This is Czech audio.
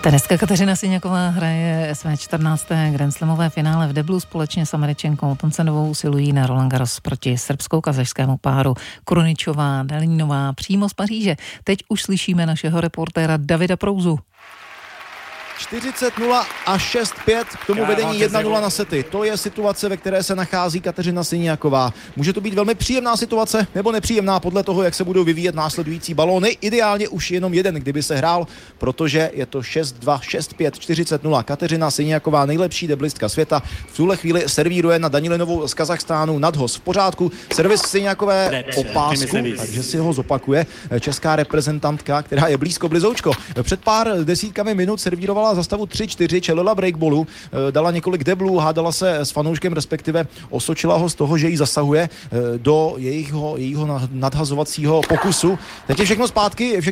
Tenistka Kateřina Siniaková hraje své 14. grandslamové finále v deblu společně s Američankou Tonsenovou usilují na Roland Garros proti srbskou-kazašskému páru Kruničová Dalínová přímo z Paříže. Teď už slyšíme našeho reportéra Davida Prouzu. 40-0 a 6-5, k tomu vedení 1-0 na sety. To je situace, ve které se nachází Kateřina Siniaková. Může to být velmi příjemná situace nebo nepříjemná podle toho, jak se budou vyvíjet následující balóny. Ideálně už jenom jeden, kdyby se hrál, protože je to 6-2, 6-5, 40-0. Kateřina Siniaková, nejlepší deblistka světa, v tuhle chvíli servíruje na Danilinovou z Kazachstánu. Nadhoz v pořádku. Servis Siniakové o pásku, takže si ho zopakuje česká reprezentantka, která je blízko blizoučko. Před pár desítkami minut servírovala za stavu 3-4, čelila breakballu, dala několik deblů, hádala se s fanouškem, respektive osočila ho z toho, že jí zasahuje do jejího nadhazovacího pokusu. Teď je všechno zpátky,